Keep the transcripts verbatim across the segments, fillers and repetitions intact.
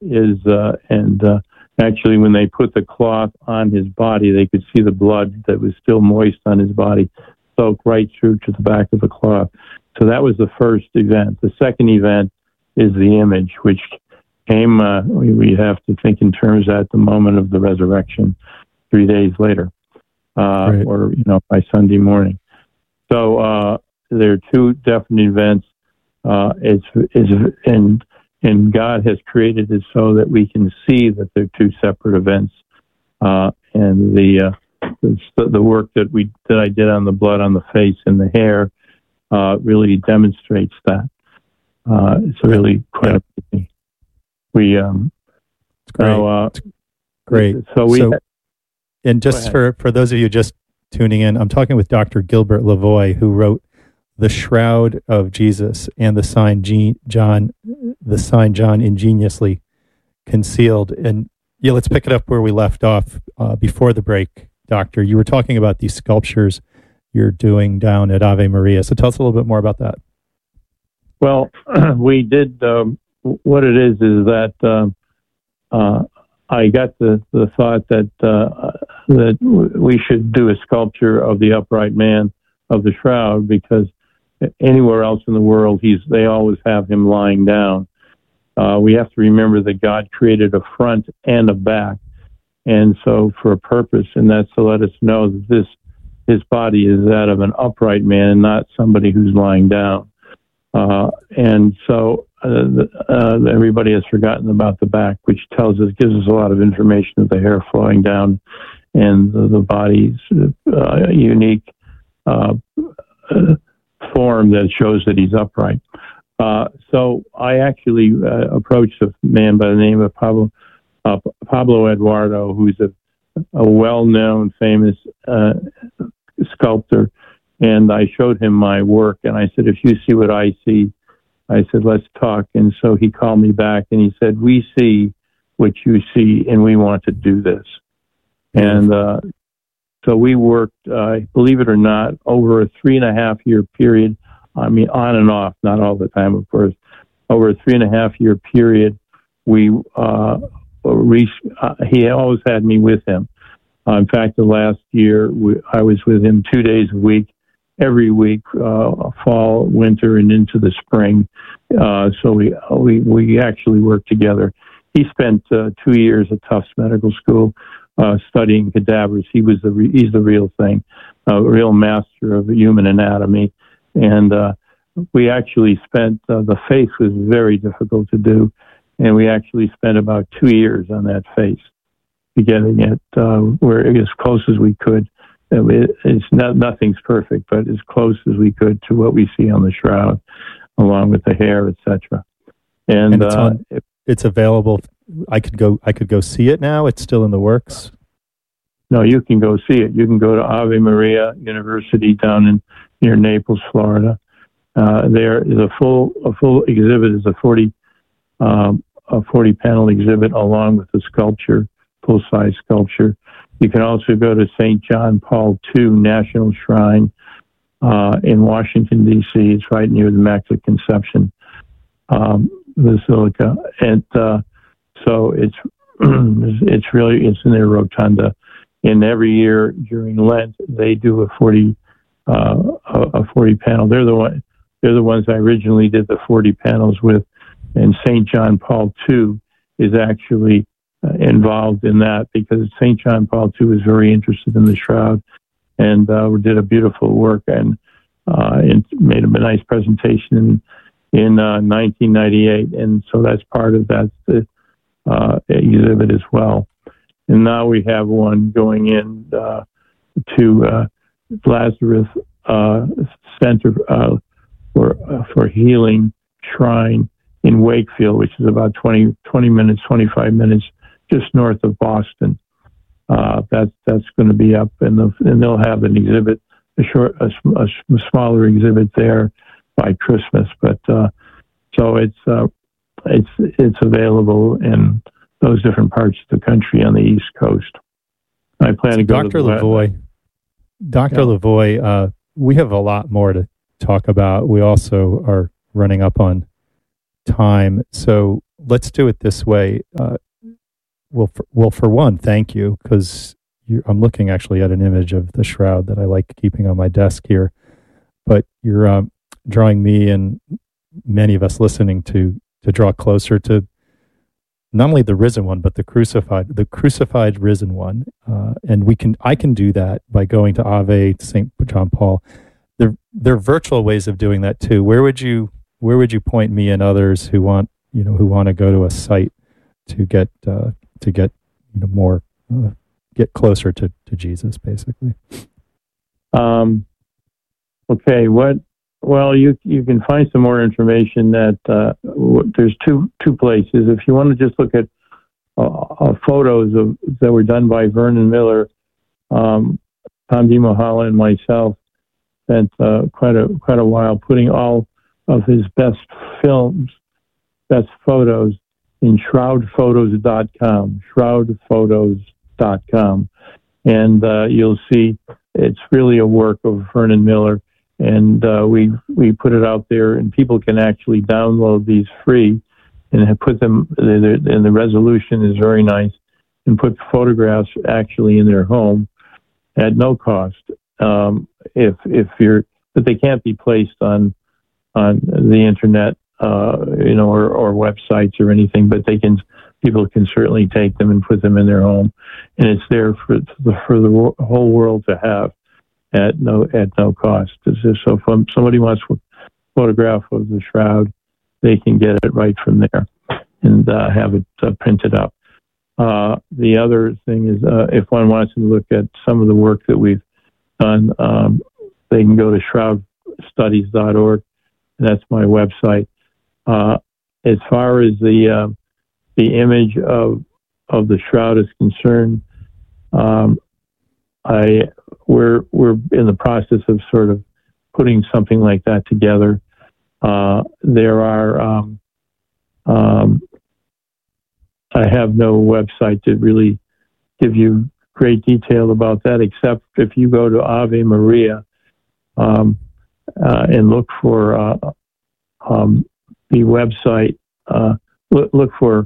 is, uh, and uh, actually when they put the cloth on his body, they could see the blood that was still moist on his body soak right through to the back of the cloth. So that was the first event. The second event is the image, which came, uh, we, we have to think in terms at the moment of the resurrection, three days later, uh, right. or, you know, by Sunday morning. So uh, there are two definite events. Uh, it's, it's, and, and God has created it so that we can see that they're two separate events. Uh, and the, uh, the the work that we that I did on the blood on the face and the hair uh, really demonstrates that. Uh, it's really quite amazing. We um, it's great. So, uh, it's great. So we so, and just for, for those of you just tuning in, I'm talking with Doctor Gilbert Lavoie, who wrote The Shroud of Jesus and the sign John, the sign John ingeniously concealed. And yeah, let's pick it up where we left off uh, before the break, Doctor. You were talking about these sculptures you're doing down at Ave Maria. So tell us a little bit more about that. Well, we did. Um, what it is is that uh, uh, I got the, the thought that uh, that we should do a sculpture of the upright man of the shroud, because anywhere else in the world, he's they always have him lying down. Uh, we have to remember that God created a front and a back, and so for a purpose, and that's to let us know that this his body is that of an upright man and not somebody who's lying down. Uh, and so uh, uh, everybody has forgotten about the back, which tells us, gives us a lot of information of the hair flowing down and the, the body's uh, unique uh, uh, form that shows that he's upright. Uh, so I actually uh, approached a man by the name of Pablo, uh, Pablo Eduardo, who's a, a well-known, famous uh, sculptor. And I showed him my work, and I said, if you see what I see, I said, let's talk. And so he called me back, and he said, we see what you see, and we want to do this. And uh, so we worked, uh, believe it or not, over a three and a half year period. I mean, on and off, not all the time, of course. Over a three and a half year period, we uh, re- uh, he always had me with him. Uh, in fact, the last year, we, I was with him two days a week, every week, uh, fall, winter, and into the spring. Uh, so we, we we actually worked together. He spent uh, two years at Tufts Medical School uh, studying cadavers. He was the re- he's the real thing, a uh, real master of human anatomy. And uh, we actually spent, uh, the face was very difficult to do, and we actually spent about two years on that face, getting it uh, where as close as we could. It, it's not, nothing's perfect, but as close as we could to what we see on the shroud, along with the hair, et cetera. And, and it's, uh, on, it, it's available. I could go. I could go see it now. It's still in the works. No, you can go see it. You can go to Ave Maria University down in near Naples, Florida. Uh, there is a full a full exhibit. Is a forty um, a forty panel exhibit along with the sculpture, full size sculpture. You can also go to Saint John Paul the Second National Shrine uh, in Washington, D C It's right near the Immaculate Conception um, Basilica. And uh, so it's it's really, it's in their rotunda. And every year during Lent, they do a forty uh, a forty panel. They're the one, they're the ones I originally did the forty panels with. And Saint John Paul the Second is actually Uh, involved in that, because Saint John Paul the Second was very interested in the shroud, and uh, we did a beautiful work and uh, and made a nice presentation in in uh, nineteen ninety-eight, and so that's part of that uh, exhibit as well. And now we have one going in uh, to uh, Lazarus uh, Center uh, for uh, for Healing Shrine in Wakefield, which is about twenty, twenty minutes, twenty-five minutes just north of Boston. Uh, that's that's going to be up, and, the, and they'll have an exhibit, a short, a, a smaller exhibit there by Christmas. But uh, so it's uh, it's it's available in those different parts of the country on the East Coast. I plan so to go Doctor to the Lavoie. Doctor Yeah. Lavoie, uh, we have a lot more to talk about. We also are running up on time, so let's do it this way. Uh, well, for, well, for one, thank you, because I'm looking actually at an image of the shroud that I like keeping on my desk here. But you're um, drawing me and many of us listening to to draw closer to not only the risen one, but the crucified, the crucified risen one. Uh, and we can, I can do that by going to Ave, to Saint John Paul. There, there are virtual ways of doing that too. Where would you, where would you point me and others who want, you know, who want to go to a site to get, uh, to get, you know, more, uh, get closer to, to Jesus, basically? Um, okay. What, Well, you you can find some more information at uh, w- there's two two places. If you want to just look at uh, uh, photos of that were done by Vernon Miller, um, Tom DiMohala, and myself spent uh, quite a quite a while putting all of his best films, best photos in shroud photos dot com, shroud photos dot com, and uh, you'll see it's really a work of Vernon Miller. And uh, we we put it out there, and people can actually download these free, and have put them. And the resolution is very nice, and put photographs actually in their home at no cost. Um, if if you're, but they can't be placed on on the internet, uh, you know, or, or websites or anything. But they can, people can certainly take them and put them in their home, and it's there for the for the whole world to have. At no at no cost. So if somebody wants a photograph of the shroud, they can get it right from there and uh, have it uh, printed up. Uh, the other thing is, uh, if one wants to look at some of the work that we've done, um, they can go to shroud studies dot org. That's my website. Uh, as far as the uh, the image of of the shroud is concerned, um, I we're we're in the process of sort of putting something like that together. Uh, there are um, um, I have no website to really give you great detail about that, except if you go to Ave Maria um, uh, and look for uh, um, the website, uh, look, look for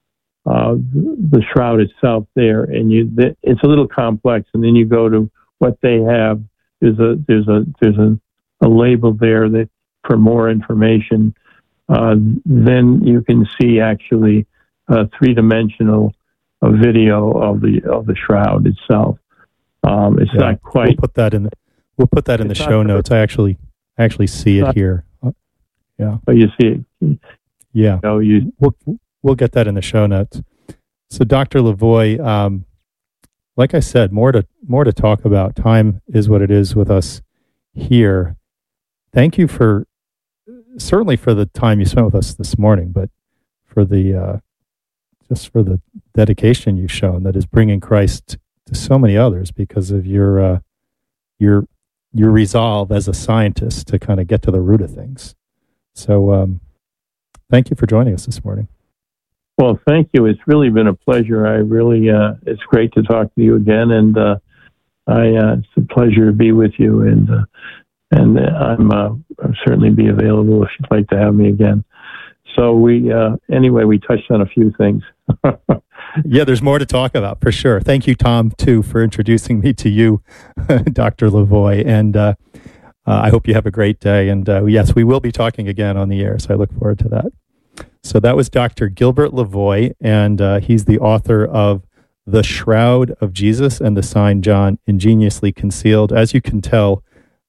Uh, the shroud itself there, and you th- it's a little complex. And then you go to what they have. There's a there's a there's a, a label there that for more information. Uh, then you can see actually a three dimensional a video of the of the shroud itself. Um, it's yeah, not quite. We'll put that in. The, we'll put that in the show notes. I actually I actually see it here. Uh, yeah. Oh, you see it. Yeah. You know, you. We'll, We'll get that in the show notes. So, Doctor Lavoie, um, like I said, more to more to talk about. Time is what it is with us here. Thank you for certainly for the time you spent with us this morning, but for the uh, just for the dedication you've shown that is bringing Christ to so many others because of your uh, your your resolve as a scientist to kind of get to the root of things. So, um, thank you for joining us this morning. Well, thank you. It's really been a pleasure. I really, uh, it's great to talk to you again, and uh, I, uh, it's a pleasure to be with you. And uh, and I'm uh, I'll certainly be available if you'd like to have me again. So we, uh, anyway, we touched on a few things. Yeah, there's more to talk about for sure. Thank you, Tom, too, for introducing me to you, Doctor Lavoie, and uh, uh, I hope you have a great day. And uh, yes, we will be talking again on the air, so I look forward to that. So that was Doctor Gilbert Lavoie, and uh, he's the author of The Shroud of Jesus and the Sign John Ingeniously Concealed. As you can tell,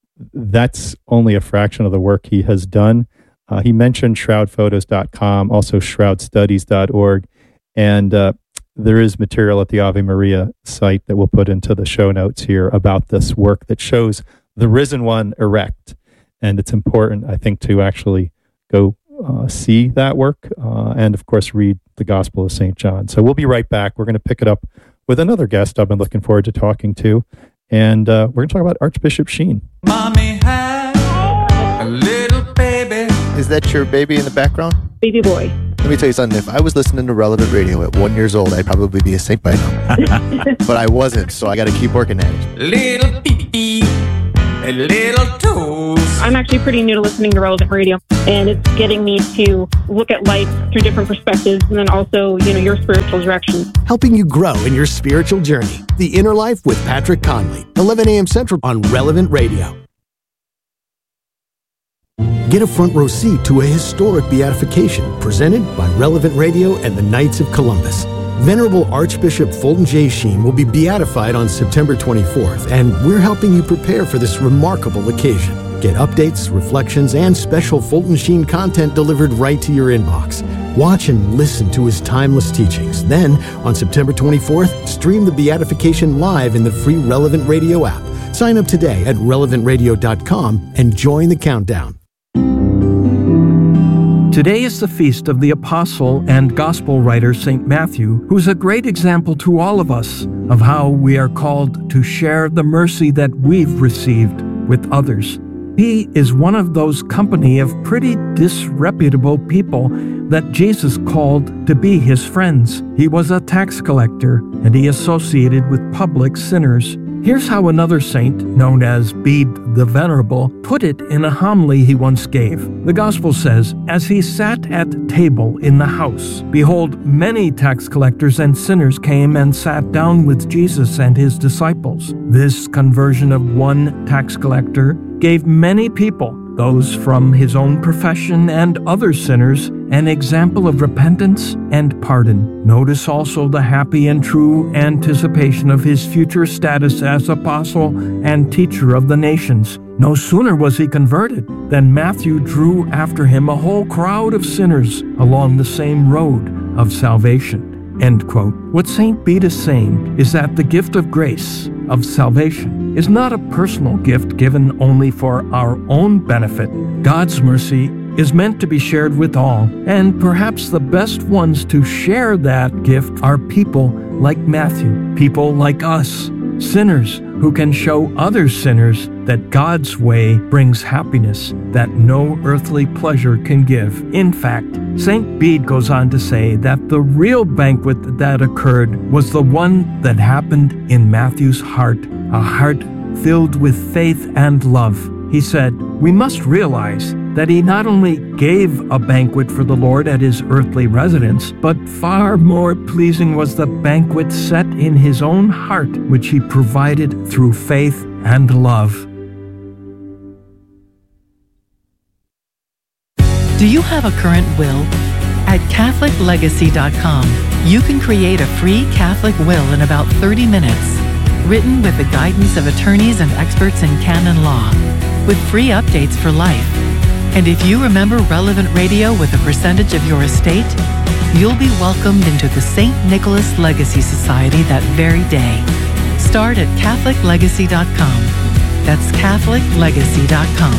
that's only a fraction of the work he has done. Uh, he mentioned shroud photos dot com, also shroud studies dot org, and uh, there is material at the Ave Maria site that we'll put into the show notes here about this work that shows the risen one erect. And it's important, I think, to actually go Uh, see that work, uh, and of course read the Gospel of Saint John. So we'll be right back. We're going to pick it up with another guest I've been looking forward to talking to, and uh, we're going to talk about Archbishop Sheen. Mommy had a little baby. Is that your baby in the background? Baby boy. Let me tell you something. If I was listening to Relevant Radio at one years old, I'd probably be a saint by now. But I wasn't, so I got to keep working at it. Little baby. a little toast. I'm actually pretty new to listening to Relevant Radio, and it's getting me to look at life through different perspectives, and then also, you know, your spiritual direction. Helping you grow in your spiritual journey. The Inner Life with Patrick Conley, eleven a.m. Central on Relevant Radio. Get a front row seat to a historic beatification presented by Relevant Radio and the Knights of Columbus. Venerable Archbishop Fulton J. Sheen will be beatified on September twenty-fourth, and we're helping you prepare for this remarkable occasion. Get updates, reflections, and special Fulton Sheen content delivered right to your inbox. Watch and listen to his timeless teachings. Then, on September twenty-fourth, stream the beatification live in the free Relevant Radio app. Sign up today at relevant radio dot com and join the countdown. Today is the feast of the apostle and gospel writer Saint Matthew, who's a great example to all of us of how we are called to share the mercy that we've received with others. He is one of those company of pretty disreputable people that Jesus called to be his friends. He was a tax collector, and he associated with public sinners. Here's how another saint, known as Bede the Venerable, put it in a homily he once gave. The Gospel says, "As he sat at table in the house, behold, many tax collectors and sinners came and sat down with Jesus and his disciples. This conversion of one tax collector gave many people, those from his own profession and other sinners, an example of repentance and pardon. Notice also the happy and true anticipation of his future status as apostle and teacher of the nations. No sooner was he converted than Matthew drew after him a whole crowd of sinners along the same road of salvation." End quote. What Saint Bede is saying is that the gift of grace, of salvation, is not a personal gift given only for our own benefit. God's mercy is meant to be shared with all, and perhaps the best ones to share that gift are people like Matthew, people like us, sinners who can show other sinners that God's way brings happiness that no earthly pleasure can give. In fact, Saint Bede goes on to say that the real banquet that occurred was the one that happened in Matthew's heart, a heart filled with faith and love. He said, "We must realize that he not only gave a banquet for the Lord at his earthly residence, but far more pleasing was the banquet set in his own heart, which he provided through faith and love." Do you have a current will? At Catholic Legacy dot com, you can create a free Catholic will in about thirty minutes, written with the guidance of attorneys and experts in canon law, with free updates for life. And if you remember Relevant Radio with a percentage of your estate, you'll be welcomed into the Saint Nicholas Legacy Society that very day. Start at Catholic Legacy dot com. That's Catholic Legacy dot com.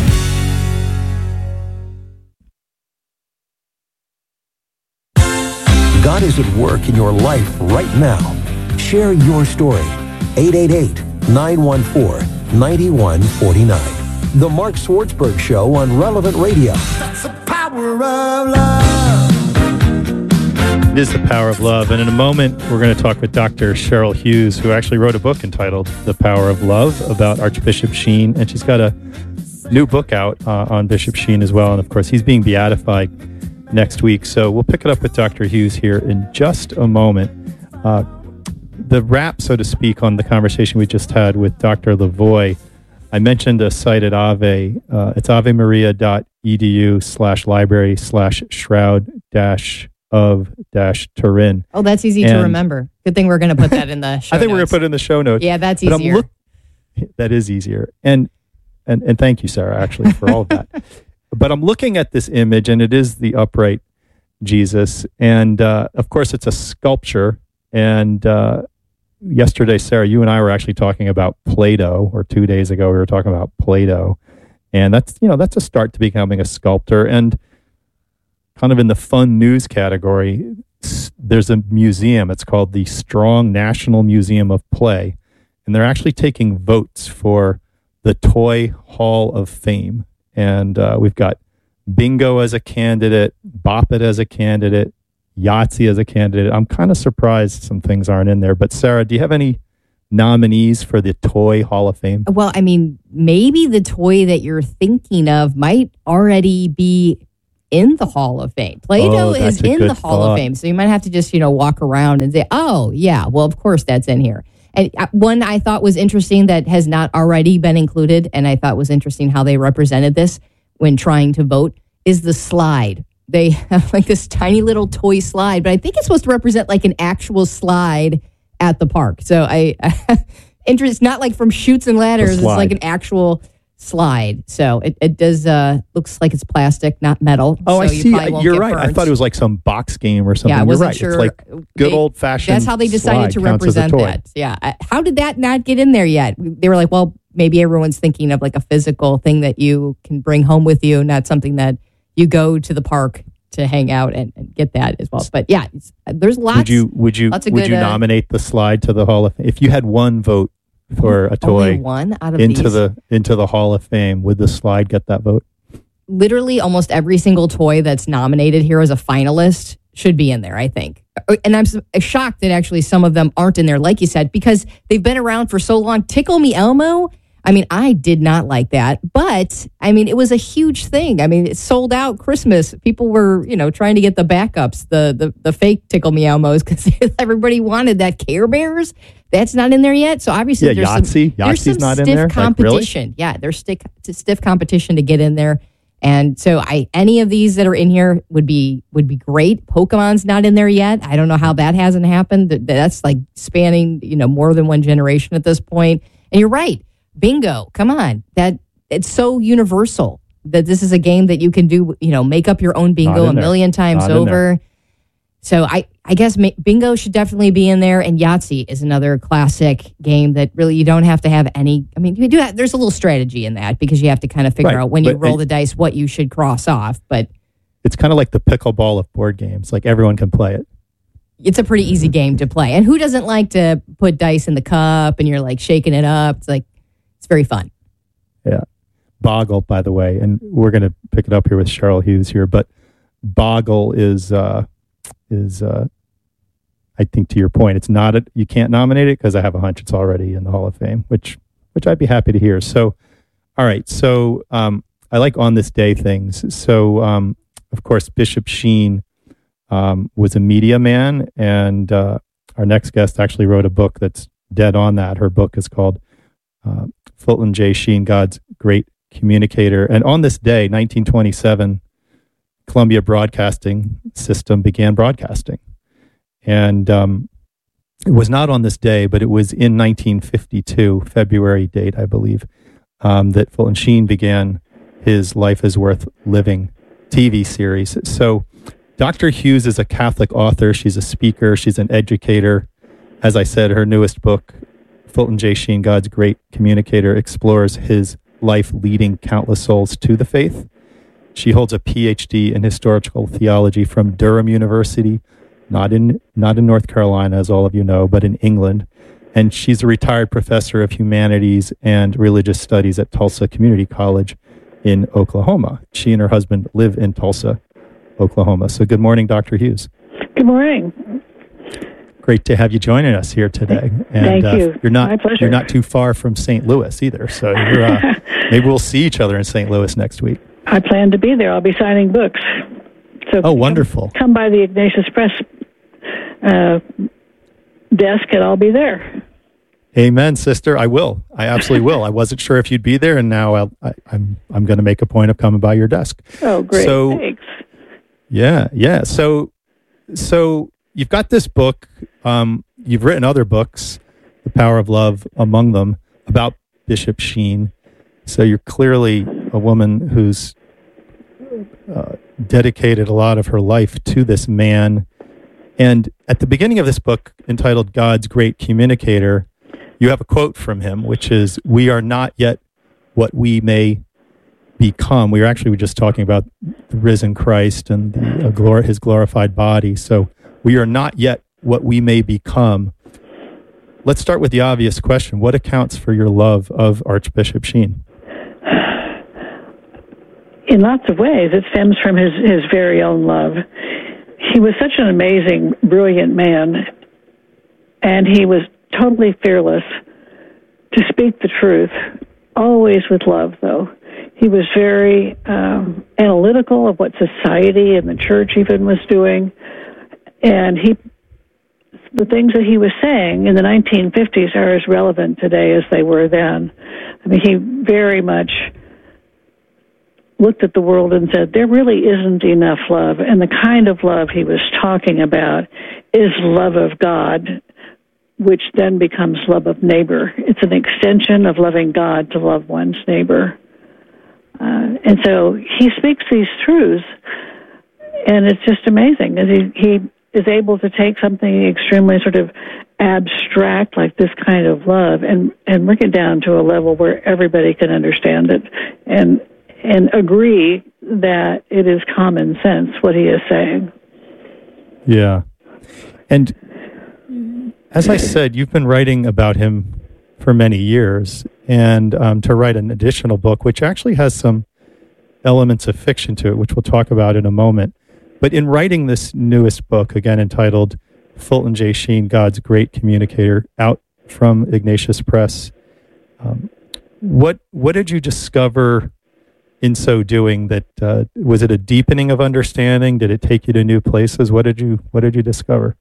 God is at work in your life right now. Share your story. eight eight eight, nine one four, nine one four nine. The Mark Swartzberg Show on Relevant Radio. That's the power of love. It is the power of love. And in a moment, we're going to talk with Doctor Cheryl Hughes, who actually wrote a book entitled The Power of Love about Archbishop Sheen. And she's got a new book out uh, on Bishop Sheen as well. And of course, he's being beatified next week. So we'll pick it up with Doctor Hughes here in just a moment. Uh, the wrap, so to speak, on the conversation we just had with Doctor Lavoie, I mentioned a site at Ave. Uh, it's avemaria.edu slash library slash shroud dash of dash Turin. Oh, that's easy and to remember. Good thing we're going to put that in the show I think notes. we're going to put it in the show notes. Yeah, that's easier. Look, that is easier. And, and, and thank you, Sarah, actually, for all of that. But I'm looking at this image, and it is the upright Jesus. And, uh, of course, it's a sculpture. And uh, yesterday, Sarah, you and I were actually talking about Play-Doh, or two days ago, we were talking about Play-Doh. And that's, you know, that's a start to becoming a sculptor. And kind of in the fun news category, there's a museum. It's called the Strong National Museum of Play. And they're actually taking votes for the Toy Hall of Fame. And uh, we've got Bingo as a candidate, Bop It as a candidate, Yahtzee as a candidate. I'm kind of surprised some things aren't in there. But Sarah, do you have any nominees for the Toy Hall of Fame? Well, I mean, maybe the toy that you're thinking of might already be in the Hall of Fame. Play-Doh Oh, that's is a in good the Hall thought. of Fame, so you might have to just, you know, walk around and say, oh, yeah, well, of course that's in here. And uh, one I thought was interesting that has not already been included, and I thought was interesting how they represented this when trying to vote, is the slide. They have like this tiny little toy slide, but I think it's supposed to represent like an actual slide at the park. So I, interest, not like from Chutes and Ladders, it's like an actual slide. So it, it does, uh, looks like it's plastic, not metal. Oh, so I you see. probably won't You're get right. I burnt. thought it was like some box game or something. Yeah, I You're wasn't right. sure. It's like good They- old fashioned. That's how they decided to represent toy. that. Yeah. I- How did that not get in there yet? They were like, well, maybe everyone's thinking of like a physical thing that you can bring home with you, not something that you go to the park to hang out and, and get that as well. But yeah, it's, there's lots. Would you would you lots of would good, you uh, nominate the slide to the Hall of Fame if you had one vote for a only toy one out of into these? the into the Hall of Fame? Would the slide get that vote? Literally almost every single toy that's nominated here as a finalist should be in there, I think. And I'm s- shocked that actually some of them aren't in there, like you said, because they've been around for so long. Tickle Me Elmo, I mean, I did not like that, but I mean, it was a huge thing. I mean, it sold out Christmas. People were, you know, trying to get the backups, the the, the fake Tickle Me Elmos, because everybody wanted that. Care Bears, that's not in there yet. So obviously, Yeah, there's Yahtzee. some, there's Yahtzee's some not in stiff there? Like, really? competition. Yeah, there's stiff, stiff competition to get in there. And so I any of these that are in here would be would be great. Pokemon's not in there yet. I don't know how that hasn't happened. That- That's like spanning, you know, more than one generation at this point. And you're right. Bingo. Come on. That it's so universal that this is a game that you can do, you know, make up your own bingo Not a in there. million times Not in there. over. So I, I guess ma- bingo should definitely be in there, and Yahtzee is another classic game that really you don't have to have any. I mean, you do have, there's a little strategy in that because you have to kind of figure Right, out when you but roll it- the dice what you should cross off. But It's kind of like the pickleball of board games. Like everyone can play it. it's a pretty easy game to play. And who doesn't like to put dice in the cup and you're like shaking it up? It's like it's very fun. Yeah. Boggle, by the way, and we're going to pick it up here with Cheryl Hughes here, but Boggle is, uh, is uh, I think to your point, it's not, a, you can't nominate it because I have a hunch it's already in the Hall of Fame, which, which I'd be happy to hear. So, all right. So um, I like on this day things. So, um, of course, Bishop Sheen um, was a media man, and uh, our next guest actually wrote a book that's dead on that. Her book is called uh, Fulton J. Sheen, God's Great Communicator. And on this day, nineteen twenty-seven, Columbia Broadcasting System began broadcasting. And um, it was not on this day, but it was in nineteen fifty-two, February date, I believe, um, that Fulton Sheen began his Life is Worth Living T V series. So Doctor Hughes is a Catholic author. She's a speaker. She's an educator. As I said, her newest book, Fulton J. Sheen, God's Great Communicator, explores his life leading countless souls to the faith. She holds a P H D in historical theology from Durham University, not in not in North Carolina, as all of you know, but in England. And she's a retired professor of humanities and religious studies at Tulsa Community College in Oklahoma. She and her husband live in Tulsa, Oklahoma. So good morning, Doctor Hughes. Good morning. Great to have you joining us here today. And, Thank uh, you. You're not My pleasure. you're not too far from Saint Louis either. So you're, uh, maybe we'll see each other in Saint Louis next week. I plan to be there. I'll be signing books. So Oh, wonderful. Come, come by the Ignatius Press uh, desk, and I'll be there. Amen, sister. I will. I absolutely will. I wasn't sure if you'd be there, and now I'll, I, I'm I'm going to make a point of coming by your desk. Oh, great. So, Thanks. Yeah, yeah. So, so you've got this book. Um, you've written other books, The Power of Love among them, about Bishop Sheen. So you're clearly a woman who's uh, dedicated a lot of her life to this man. And at the beginning of this book, entitled God's Great Communicator, you have a quote from him, which is, "We are not yet what we may become." We were actually just talking about the risen Christ and the, uh, glor- his glorified body. So we are not yet what we may become. Let's start with the obvious question. What accounts for your love of Archbishop Sheen? In lots of ways, it stems from his, his very own love. He was such an amazing, brilliant man, and he was totally fearless, to speak the truth, always with love, though. He was very um, analytical of what society and the church even was doing, and he, the things that he was saying in the nineteen fifties are as relevant today as they were then. I mean, he very much looked at the world and said, there really isn't enough love, and the kind of love he was talking about is love of God, which then becomes love of neighbor. It's an extension of loving God to love one's neighbor. Uh, and so he speaks these truths, and it's just amazing that he, he is able to take something extremely sort of abstract like this kind of love and, and bring it down to a level where everybody can understand it and and agree that it is common sense what he is saying. Yeah. And as I said, you've been writing about him for many years, and um, to write an additional book, which actually has some elements of fiction to it, which we'll talk about in a moment. But in writing this newest book, again entitled Fulton J. Sheen, God's Great Communicator, out from Ignatius Press, um, what what did you discover in so doing? That uh, was it a deepening of understanding? Did it take you to new places? What did you What did you discover?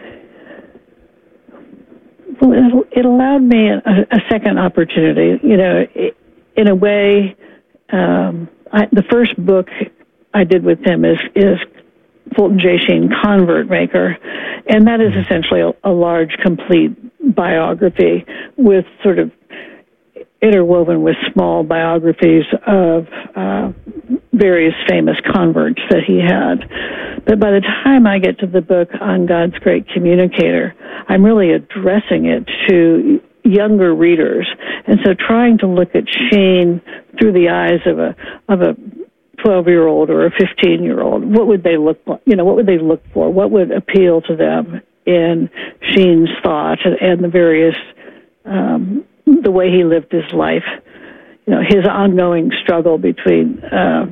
Well, it, it allowed me a, a second opportunity. You know, it, in a way, um, I, the first book I did with him is is Fulton J. Sheen, Convert Maker, and that is essentially a, a large, complete biography with sort of interwoven with small biographies of uh, various famous converts that he had. But by the time I get to the book on God's Great Communicator, I'm really addressing it to younger readers, and so trying to look at Sheen through the eyes of a of a twelve-year-old or a fifteen-year-old. What would they look like? You know, what would they look for? What would appeal to them in Sheen's thought and, and the various um, the way he lived his life? You know, his ongoing struggle between uh,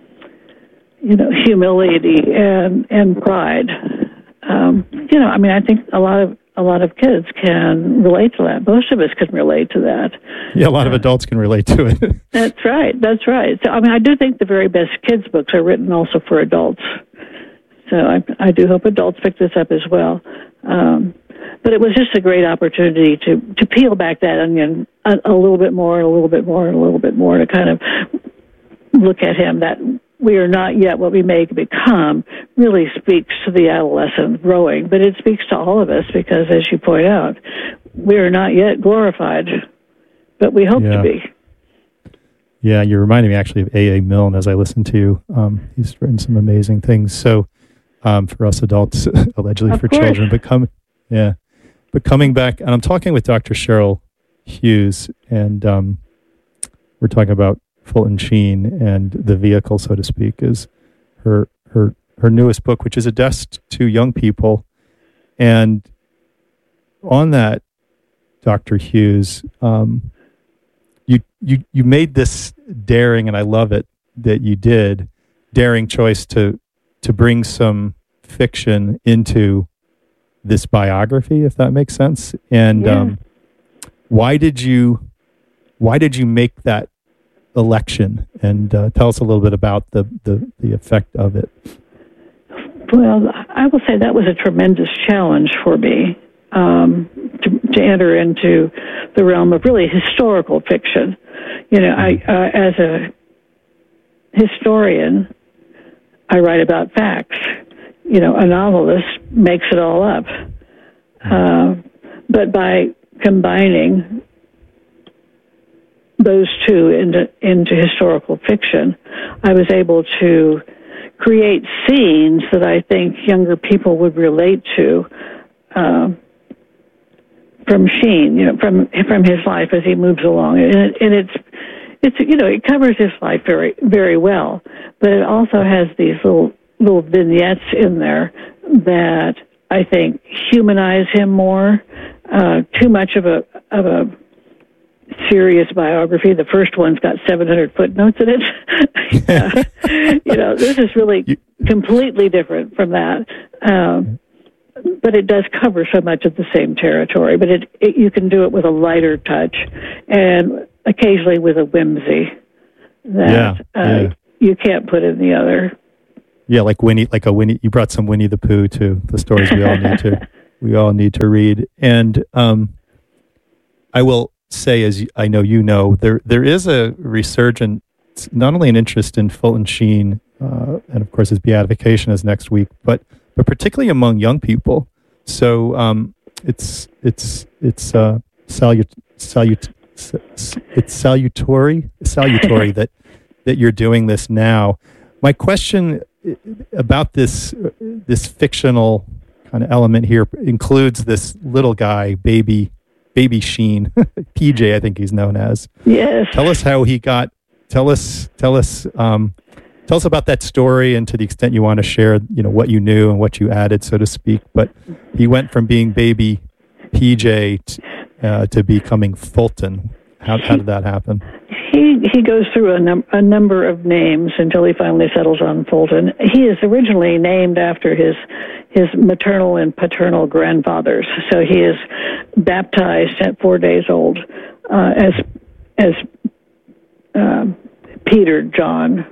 you know humility and and pride. Um, you know, I mean, I think a lot of a lot of kids can relate to that. Most of us can relate to that. Yeah, a lot of adults can relate to it. That's right. That's right. So, I mean, I do think the very best kids' books are written also for adults. So I, I do hope adults pick this up as well. Um, but it was just a great opportunity to, to peel back that onion a, a little bit more, and a little bit more, and a little bit more, to kind of look at him. That we are not yet what we may become really speaks to the adolescent growing, but it speaks to all of us because, as you point out, we are not yet glorified, but we hope yeah. to be. Yeah, you're reminding me actually of A A. Milne as I listen to you. Um, he's written some amazing things. So um, for us adults, allegedly of for course. children, but come, yeah, but coming back, and I'm talking with Doctor Cheryl Hughes, and um, we're talking about Fulton Sheen, and the vehicle, so to speak, is her her her newest book, which is addressed to young people. And on that, Doctor Hughes, um, you you you made this daring, and I love it that you did, daring choice to to bring some fiction into this biography, if that makes sense. And yeah. um, why did you why did you make that election, and uh, tell us a little bit about the, the, the effect of it? Well, I will say that was a tremendous challenge for me um, to, to enter into the realm of really historical fiction. You know, I uh, as a historian, I write about facts. You know, a novelist makes it all up. Uh, but by combining those two into into historical fiction, I was able to create scenes that I think younger people would relate to uh, from Sheen, you know, from from his life as he moves along, and, it, and it's it's you know it covers his life very very well, but it also has these little little vignettes in there that I think humanize him more. Uh, too much of a of a serious biography. The first one's got seven hundred footnotes in it. uh, you know, this is really completely different from that. Um, but it does cover so much of the same territory. But it, it you can do it with a lighter touch, and occasionally with a whimsy that yeah, uh, yeah. you can't put in the other. Yeah, like Winnie, like a Winnie. You brought some Winnie the Pooh to the stories we all need to we all need to read. And um, I will say, as I know you know, there there is a resurgent, not only an interest in Fulton Sheen, uh, and of course his beatification is next week, but but particularly among young people. So um, it's it's it's uh, salut salut it's salutary salutary that that you're doing this now. My question about this this fictional kind of element here includes this little guy, baby baby Sheen, P J, I think he's known as. Yes. Tell us how he got. Tell us. Tell us. Um, tell us about that story, and to the extent you want to share, you know, what you knew and what you added, so to speak. But he went from being baby P J t, uh, to becoming Fulton. How, how did that happen? He he goes through a, num- a number of names until he finally settles on Fulton. He is originally named after his his maternal and paternal grandfathers. So he is baptized at four days old uh, as as uh, Peter John,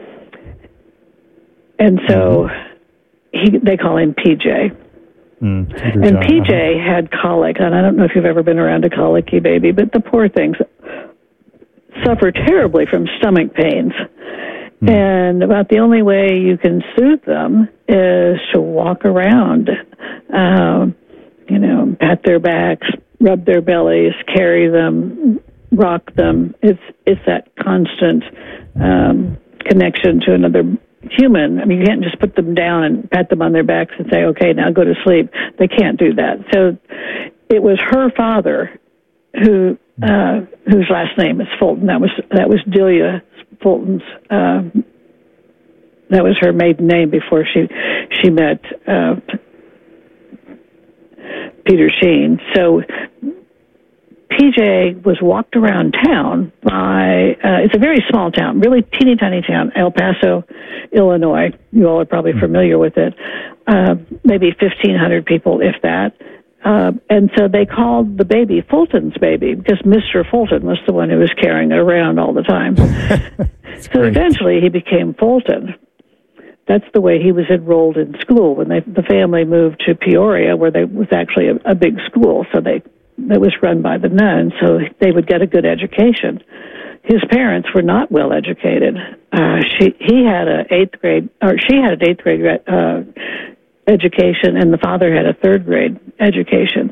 and so he they call him P J. Mm, and John, P J uh-huh. had colic, and I don't know if you've ever been around a colicky baby, but the poor things suffer terribly from stomach pains. Mm. And about the only way you can soothe them is to walk around, um, you know, pat their backs, rub their bellies, carry them, rock them. It's it's that constant um, connection to another human. I mean, you can't just put them down and pat them on their backs and say, okay, now go to sleep. They can't do that. So it was her father who uh, whose last name is Fulton. That was that was Delia Fulton's. Uh, that was her maiden name before she she met uh, Peter Sheen. So P J was walked around town by. Uh, it's a very small town, really teeny tiny town, El Paso, Illinois. You all are probably familiar with it. Uh, maybe fifteen hundred people, if that. Uh, and so they called the baby Fulton's baby because Mister Fulton was the one who was carrying it around all the time. So great. Eventually he became Fulton. That's the way he was enrolled in school when they, the family moved to Peoria, where there was actually a, a big school. So they that was run by the nuns, so they would get a good education. His parents were not well educated. Uh, she he had a eighth grade, or she had an eighth grade uh, education, and the father had a third grade education.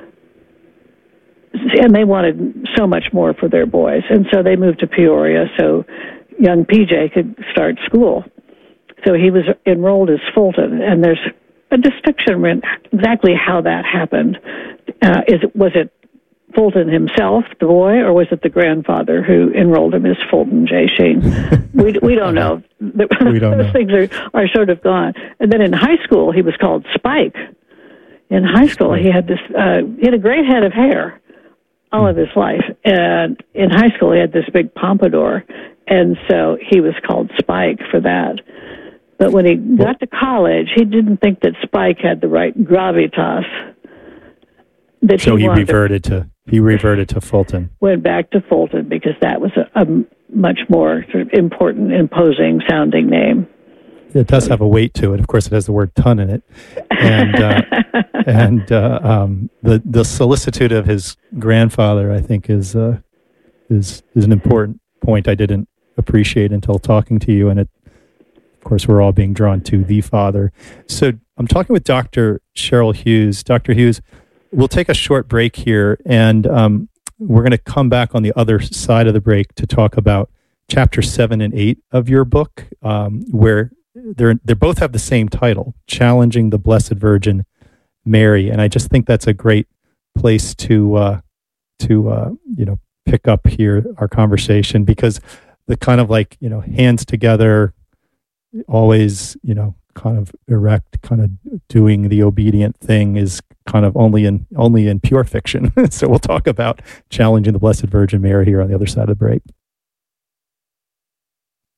And they wanted so much more for their boys, and so they moved to Peoria so young P J could start school. So he was enrolled as Fulton, and there's a distinction in exactly how that happened. Uh, is it, was it Fulton himself, the boy, or was it the grandfather who enrolled him as Fulton J. Sheen? we we don't know. We don't Those know. things are, are sort of gone. And then in high school, he was called Spike. In high school, he had this. Uh, he had a great head of hair all of his life, and in high school, he had this big pompadour, and so he was called Spike for that. But when he got to college, he didn't think that Spike had the right gravitas. That so he, he wanted. reverted to he reverted to Fulton. Went back to Fulton because that was a, a much more sort of important, imposing sounding name. It does have a weight to it. Of course, it has the word "ton" in it, and uh, and uh, um, the the solicitude of his grandfather, I think, is uh, is is an important point I didn't appreciate until talking to you, and it. Of course, we're all being drawn to the father. So I'm talking with Doctor Cheryl Hughes. Doctor Hughes, we'll take a short break here, and um, we're going to come back on the other side of the break to talk about chapter seven and eight of your book, um, where they're they both have the same title, Challenging the Blessed Virgin Mary. And I just think that's a great place to uh, to uh, you know pick up here our conversation, because the kind of like you know hands together, always, you know, kind of erect, kind of doing the obedient thing is kind of only in only in pure fiction. So we'll talk about Challenging the Blessed Virgin Mary here on the other side of the break.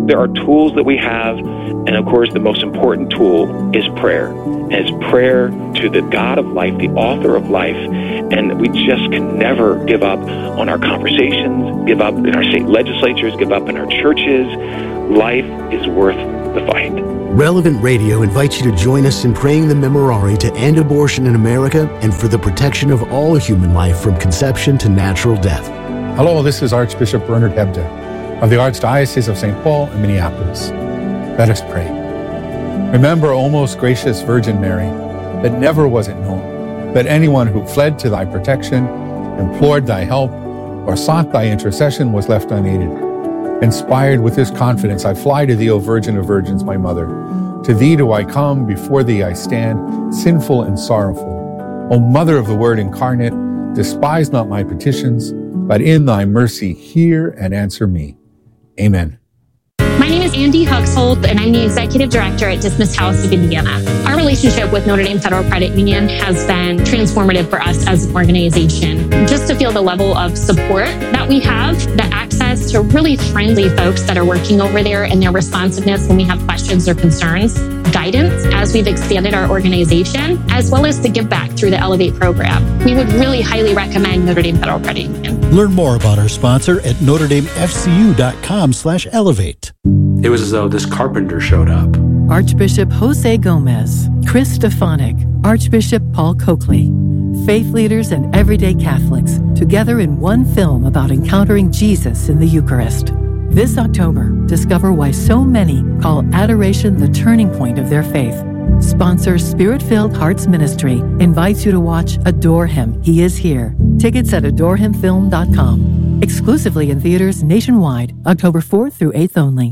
there are tools that we have, and of course the most important tool is prayer. And it's prayer to the God of life, the author of life, and we just can never give up on our conversations, give up in our state legislatures, give up in our churches. Life is worth the fight. Relevant Radio invites you to join us in praying the Memorare to end abortion in America and for the protection of all human life from conception to natural death. Hello, this is Archbishop Bernard Hebda of the Archdiocese of Saint Paul and Minneapolis. Let us pray. Remember, O most gracious Virgin Mary, that never was it known that anyone who fled to thy protection, implored thy help, or sought thy intercession was left unaided. Inspired with this confidence, I fly to thee, O Virgin of Virgins, my mother. To thee do I come, before thee I stand, sinful and sorrowful. O Mother of the Word incarnate, despise not my petitions, but in thy mercy hear and answer me. Amen. My name is Andy Huxhold, and I'm the Executive Director at Dismas House of Indiana. Our relationship with Notre Dame Federal Credit Union has been transformative for us as an organization. Just to feel the level of support that we have, the access to really friendly folks that are working over there, and their responsiveness when we have questions or concerns, guidance as we've expanded our organization, as well as the give back through the Elevate program. We would really highly recommend Notre Dame Federal Credit Union. Learn more about our sponsor at notre dame f c u dot com slash elevate. It was as though this carpenter showed up. Archbishop Jose Gomez, Chris Stefanik, Archbishop Paul Coakley. Faith leaders and everyday Catholics together in one film about encountering Jesus in the Eucharist. This October, discover why so many call adoration the turning point of their faith. Sponsor Spirit-Filled Hearts Ministry invites you to watch Adore Him, He Is Here. Tickets at adore him film dot com. Exclusively in theaters nationwide, October fourth through eighth only.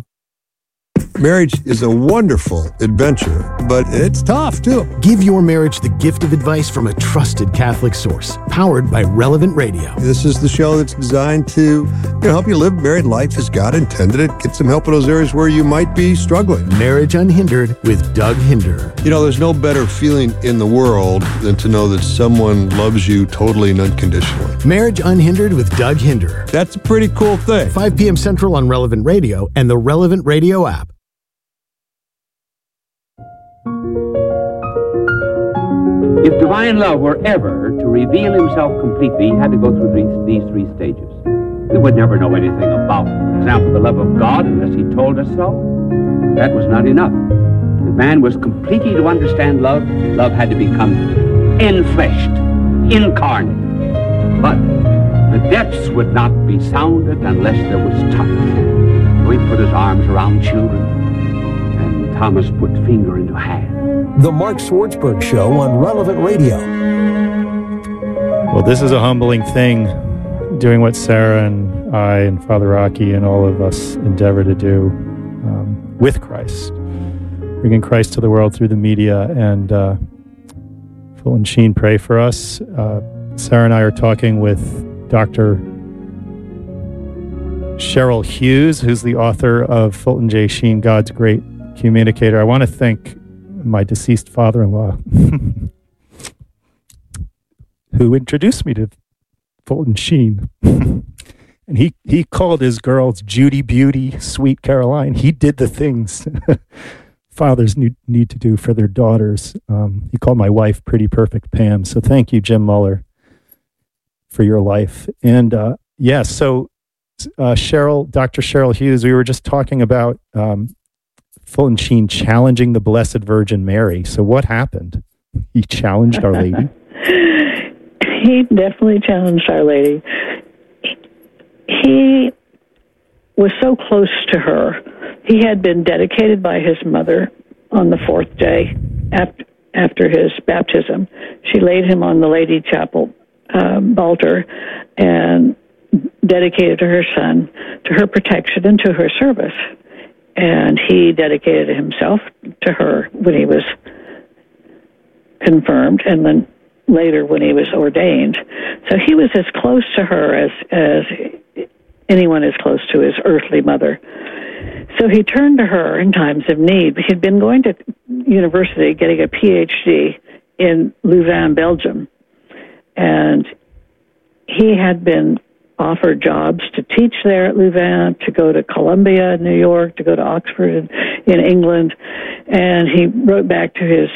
Marriage is a wonderful adventure, but it's tough, too. Give your marriage the gift of advice from a trusted Catholic source, powered by Relevant Radio. This is the show that's designed to you know, help you live married life as God intended it, get some help in those areas where you might be struggling. Marriage Unhindered with Doug Hinder. You know, there's no better feeling in the world than to know that someone loves you totally and unconditionally. Marriage Unhindered with Doug Hinder. That's a pretty cool thing. five p.m. Central on Relevant Radio and the Relevant Radio app. If divine love were ever to reveal himself completely, he had to go through these, these three stages. We would never know anything about, for example, the love of God unless he told us so. That was not enough. If man was completely to understand love, love had to become enfleshed, incarnate. But the depths would not be sounded unless there was touch. So he put his arms around children, and Thomas put finger into hand. The Mark Swartzberg Show on Relevant Radio. Well, this is a humbling thing, doing what Sarah and I and Father Rocky and all of us endeavor to do um, with Christ, bringing Christ to the world through the media. And uh, Fulton Sheen, pray for us. Uh, Sarah and I are talking with Doctor Cheryl Hughes, who's the author of Fulton J. Sheen, God's Great Communicator. I want to thank my deceased father-in-law, who introduced me to Fulton Sheen. And he, he called his girls Judy Beauty, Sweet Caroline. He did the things fathers need, need to do for their daughters. Um, he called my wife Pretty Perfect Pam. So thank you, Jim Muller, for your life. And uh, yeah, so uh, Cheryl, Doctor Cheryl Hughes, we were just talking about um, Fulton Sheen challenging the Blessed Virgin Mary. So what happened? He challenged Our Lady? He definitely challenged Our Lady. He was so close to her. He had been dedicated by his mother on the fourth day after, after his baptism. She laid him on the Lady Chapel um, altar and dedicated to her son, to her protection and to her service. And he dedicated himself to her when he was confirmed, and then later when he was ordained. So he was as close to her as, as anyone is close to his earthly mother. So he turned to her in times of need. He'd been going to university, getting a P H D in Louvain, Belgium. And he had been offered jobs to teach there at Louvain, to go to Columbia in New York, to go to Oxford in, in England. And he wrote back to his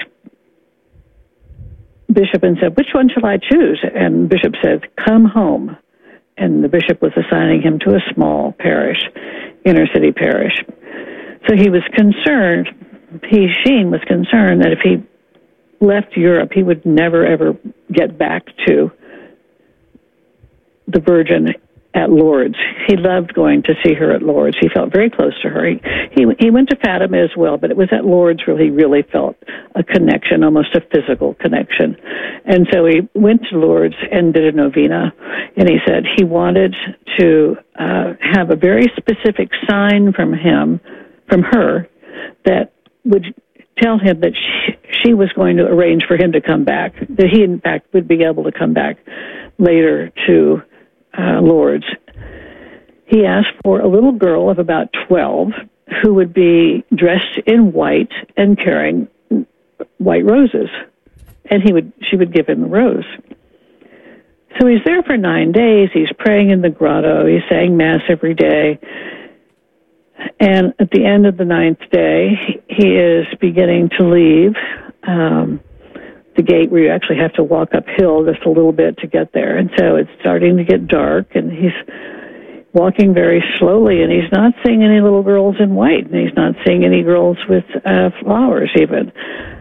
bishop and said, which one shall I choose? And the bishop said, come home. And the bishop was assigning him to a small parish, inner city parish. So he was concerned, he, Sheen was concerned that if he left Europe, he would never, ever get back to the Virgin at Lourdes. He loved going to see her at Lourdes. He felt very close to her. He, he, he went to Fatima as well, but it was at Lourdes where he really felt a connection, almost a physical connection. And so he went to Lourdes and did a novena, and he said he wanted to uh, have a very specific sign from him, from her, that would tell him that she, she was going to arrange for him to come back, that he, in fact, would be able to come back later to uh, Lourdes. He asked for a little girl of about twelve who would be dressed in white and carrying white roses, and he would she would give him a rose. So he's there for nine days. He's praying in the grotto. He's saying Mass every day. And at the end of the ninth day, he is beginning to leave um, the gate where you actually have to walk uphill just a little bit to get there. And so it's starting to get dark, and he's walking very slowly, and he's not seeing any little girls in white, and he's not seeing any girls with uh, flowers even.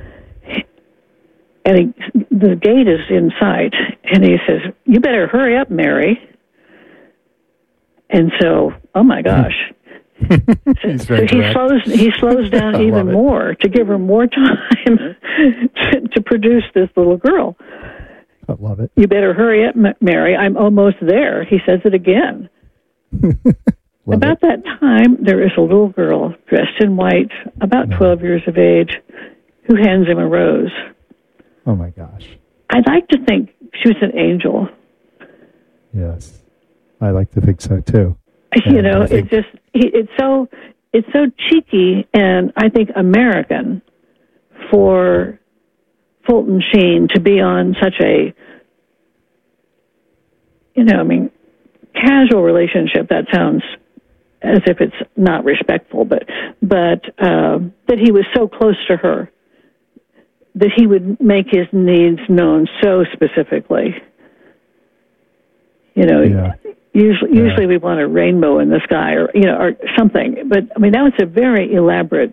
And he, the gate is in sight, and he says, you better hurry up, Mary. And so, oh my gosh. He's so very he direct. slows he slows down I even love it. more to give her more time to, to produce this little girl. I love it. You better hurry up, M- Mary. I'm almost there. He says it again. About that time, there is a little girl dressed in white, about twelve years of age, who hands him a rose. Oh my gosh. I'd like to think she was an angel. Yes. I like to think so too. You And know, I think- it's just he- it's so it's so cheeky and I think American for Fulton Sheen to be on such a, you know, I mean, casual relationship. That sounds as if it's not respectful, but but uh, that he was so close to her, that he would make his needs known so specifically. You know. Yeah. Usually, yeah. usually we want a rainbow in the sky, or you know, or something. But I mean, that was a very elaborate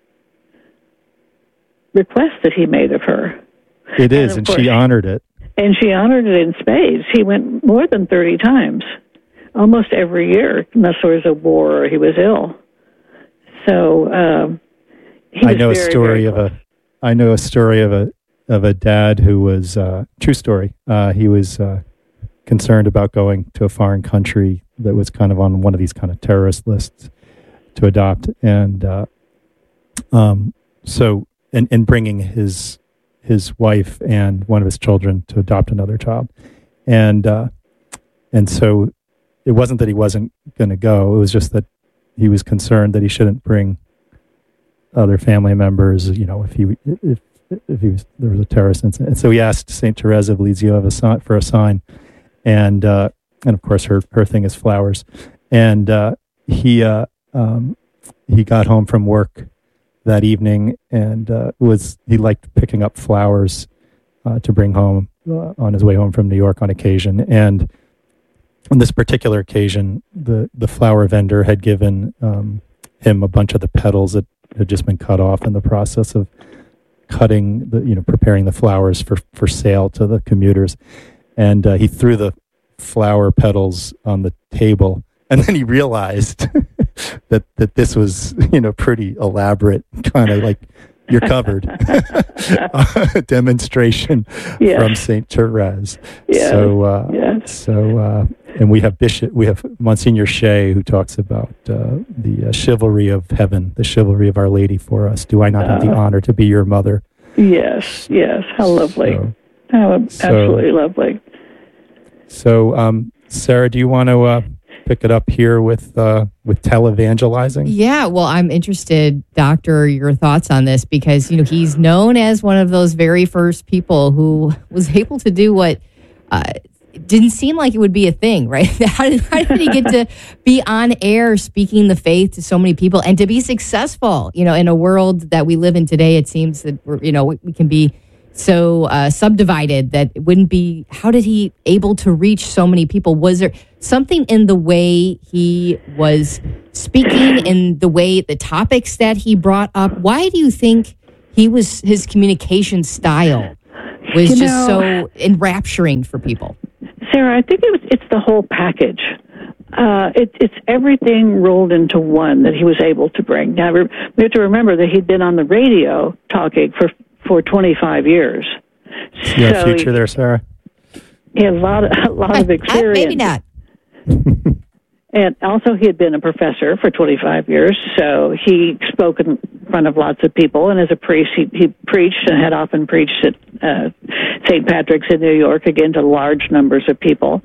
request that he made of her. It is, and, and course, she honored it. And she honored it in spades. He went more than thirty times, almost every year, unless there was a war or he was ill. So um, he was I know very, a story very of a. I know a story of a of a dad who was uh, true story. Uh, he was. Uh, concerned about going to a foreign country that was kind of on one of these kind of terrorist lists to adopt. And uh, um, so, and, and bringing his his wife and one of his children to adopt another child. And, uh, and so it wasn't that he wasn't going to go. It was just that he was concerned that he shouldn't bring other family members, you know, if he, if, if he was, there was a terrorist incident. And so he asked Saint Therese of Lisieux for a sign. And uh, and of course her, her thing is flowers, and uh, he uh, um, he got home from work that evening and uh, was he liked picking up flowers uh, to bring home uh, on his way home from New York on occasion. And on this particular occasion, the, the flower vendor had given um, him a bunch of the petals that had just been cut off in the process of cutting the you know preparing the flowers for, for sale to the commuters. And uh, he threw the flower petals on the table, and then he realized that that this was, you know, pretty elaborate, kind of like you're covered demonstration yes. from Saint Therese. Yes. So, uh, yes. so, uh, and we have Bishop, we have Monsignor Shea who talks about uh, the uh, chivalry of heaven, the chivalry of Our Lady for us. Do I not have the Uh, honor to be your mother? Yes, yes. How lovely. So, How so, absolutely lovely. So, um, Sarah, do you want to uh, pick it up here with uh, with televangelizing? Yeah, well, I'm interested, Doctor, your thoughts on this, because you know he's known as one of those very first people who was able to do what uh, didn't seem like it would be a thing, right? How did, how did he get to be on air speaking the faith to so many people and to be successful? You know, in a world that we live in today, it seems that we're, you know we, we can be so uh, subdivided that it wouldn't be. How did he able to reach so many people? Was there something in the way he was speaking, in the way the topics that he brought up? Why do you think he was his communication style was you just know, so enrapturing for people? Sarah, I think it was, it's the whole package. Uh, it, it's everything rolled into one that he was able to bring. Now, we have to remember that he'd been on the radio talking for, for twenty-five years. Yeah, so future he, there, Sarah. He had a lot of, a lot of experience. Maybe not. And also, he had been a professor for twenty-five years, so he spoke in front of lots of people. And as a priest, he, he preached and had often preached at uh, Saint Patrick's in New York, again, to large numbers of people.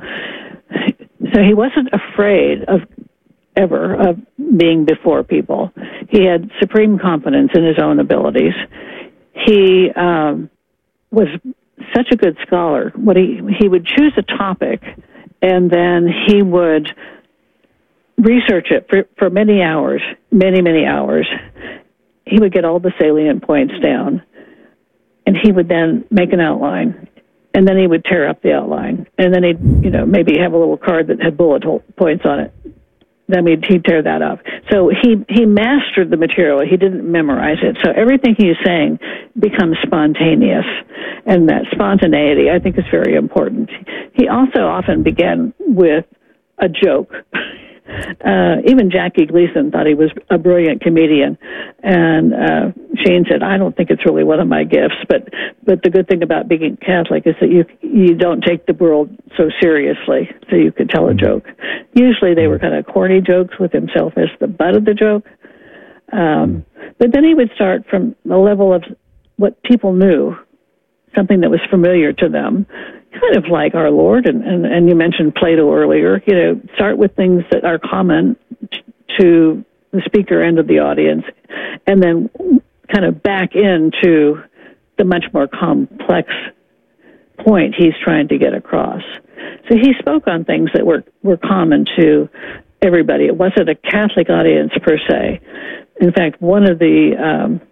So he wasn't afraid of ever of being before people. He had supreme confidence in his own abilities. He um, was such a good scholar. What he he would choose a topic, and then he would research it for, for many hours, many, many hours. He would get all the salient points down, and he would then make an outline, and then he would tear up the outline, and then he'd, you know, maybe have a little card that had bullet hole points on it. Then he'd, he'd tear that up. So he, he mastered the material. He didn't memorize it. So everything he is saying becomes spontaneous, and that spontaneity, I think, is very important. He also often began with a joke. Uh, even Jackie Gleason thought he was a brilliant comedian, and uh, Shane said, "I don't think it's really one of my gifts." But but the good thing about being Catholic is that you you don't take the world so seriously, so you could tell a joke. Usually they were kind of corny jokes with himself as the butt of the joke, um, but then he would start from the level of what people knew, something that was familiar to them. Kind of like our Lord, and, and, and you mentioned Plato earlier, you know, start with things that are common t- to the speaker end of the audience, and then kind of back into the much more complex point he's trying to get across. So he spoke on things that were, were common to everybody. It wasn't a Catholic audience per se. In fact, one of the... Um,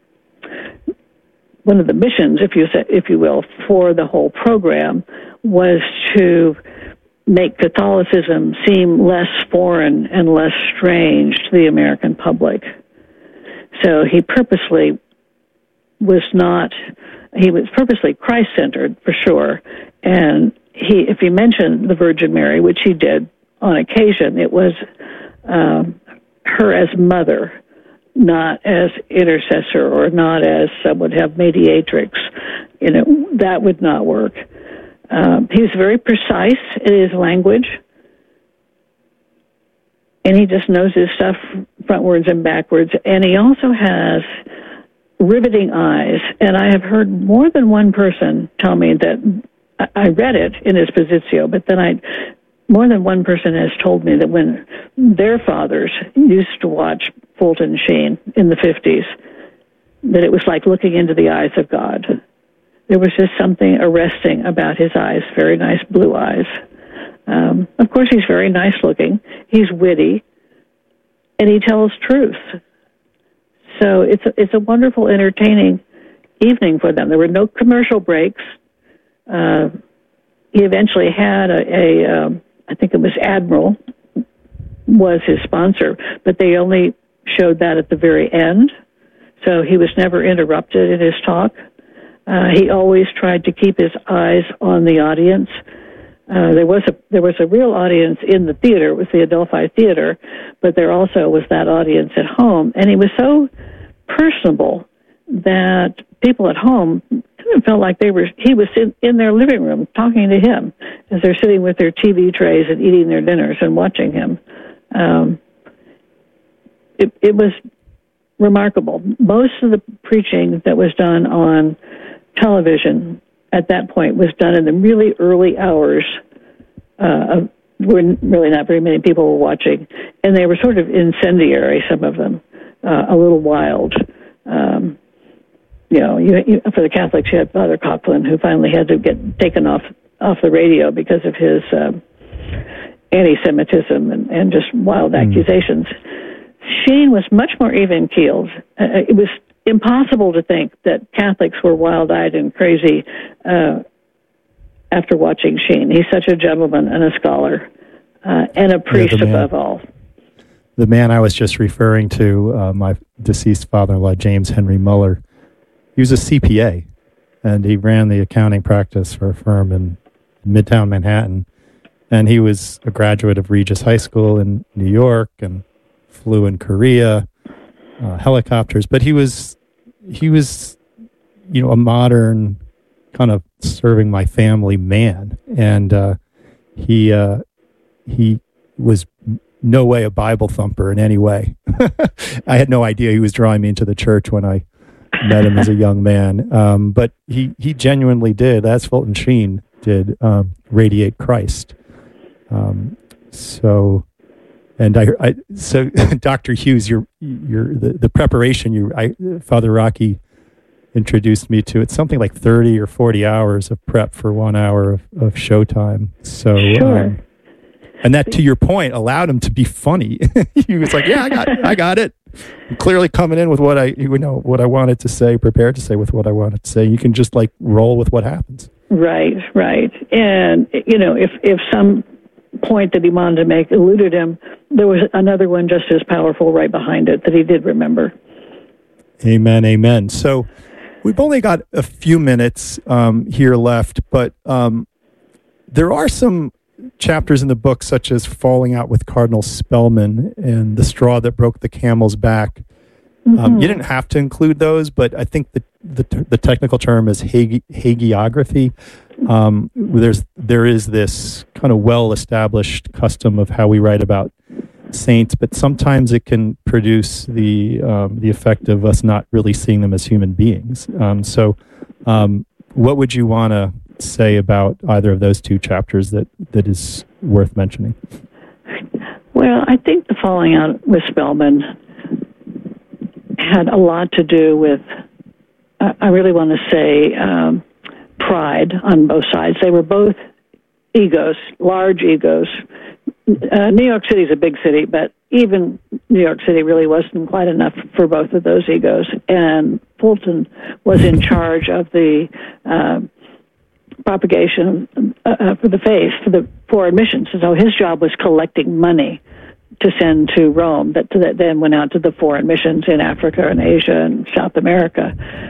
One of the missions, if you say, if you will, for the whole program was to make Catholicism seem less foreign and less strange to the American public. So he purposely was not, he was purposely Christ-centered for sure. And he, if he mentioned the Virgin Mary, which he did on occasion, it was um, her as mother, not as intercessor or not as some would have mediatrix. You know, that would not work. Um, he was very precise in his language, and he just knows his stuff frontwards and backwards. And he also has riveting eyes. And I have heard more than one person tell me that, I read it in his Positio, but then I, more than one person has told me that when their fathers used to watch Fulton Sheen in the fifties, that it was like looking into the eyes of God. There was just something arresting about his eyes, very nice blue eyes. Um, of course, he's very nice looking. He's witty, and he tells truth. So it's a, it's a wonderful, entertaining evening for them. There were no commercial breaks. Uh, he eventually had a, a um, I think it was Admiral, was his sponsor, but they only showed that at the very end. So he was never interrupted in his talk. Uh, he always tried to keep his eyes on the audience. Uh, there was a there was a real audience in the theater. It was the Adelphi Theater, but there also was that audience at home. And he was so personable that people at home kind of felt like they were he was in, in their living room talking to him as they're sitting with their T V trays and eating their dinners and watching him. Um, it, it was remarkable. Most of the preaching that was done on television at that point was done in the really early hours uh, of when really not very many people were watching, and they were sort of incendiary, some of them, uh, a little wild. Um, you know, you, you, for the Catholics, you had Father Coughlin, who finally had to get taken off off the radio because of his um, anti-Semitism and, and just wild mm. accusations. Sheen was much more even-keeled. Uh, it was impossible to think that Catholics were wild-eyed and crazy uh, after watching Sheen. He's such a gentleman and a scholar uh, and a priest yeah, above all. The man I was just referring to, uh, my deceased father-in-law, James Henry Muller, he was a C P A, and he ran the accounting practice for a firm in Midtown Manhattan. And he was a graduate of Regis High School in New York and flew in Korea, uh, helicopters. But he was, he was, you know, a modern kind of serving my family man. And uh, he uh, he was no way a Bible thumper in any way. I had no idea he was drawing me into the church when I met him as a young man. Um, but he, he genuinely did, as Fulton Sheen did, um, radiate Christ. Um, so, and I, I so Doctor Hughes, your, your, the, the preparation you, I, Father Rocky introduced me to, it's something like thirty or forty hours of prep for one hour of, of showtime. So, sure. um, and that, to your point, allowed him to be funny. He was like, "Yeah, I got, I got it." I'm clearly coming in with what I, you know, what I wanted to say, prepared to say with what I wanted to say. You can just like roll with what happens. Right, right. And you know, if if some point that he wanted to make eluded him, there was another one just as powerful right behind it that he did remember. Amen, amen. So we've only got a few minutes um, here left, but um, there are some chapters in the book, such as Falling Out with Cardinal Spellman and The Straw That Broke the Camel's Back. Mm-hmm. Um, you didn't have to include those, but I think the the, the technical term is hagi- hagiography. Um, there's there is this kind of well-established custom of how we write about saints, but sometimes it can produce the um, the effect of us not really seeing them as human beings. Um, so, um, what would you want to say about either of those two chapters that, that is worth mentioning? Well, I think the Falling Out with Spellman had a lot to do with, uh, I really want to say, um, pride on both sides. They were both egos, large egos. Uh, New York City is a big city, but even New York City really wasn't quite enough for both of those egos. And Fulton was in charge of the uh, propagation uh, for the faith, for the foreign missions. So his job was collecting money to send to Rome that, that then went out to the foreign missions in Africa and Asia and South America.